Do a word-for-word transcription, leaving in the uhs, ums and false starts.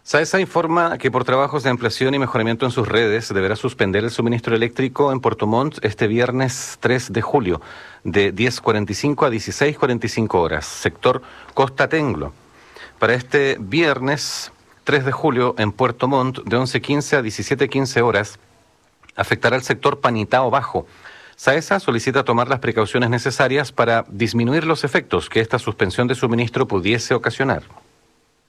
SAESA informa que por trabajos de ampliación y mejoramiento en sus redes deberá suspender el suministro eléctrico en Puerto Montt este viernes tres de julio de diez cuarenta y cinco a dieciséis cuarenta y cinco horas, sector Costa Tenglo. Para este viernes tres de julio en Puerto Montt de once quince a diecisiete quince horas afectará el sector Panitao Bajo. SAESA solicita tomar las precauciones necesarias para disminuir los efectos que esta suspensión de suministro pudiese ocasionar.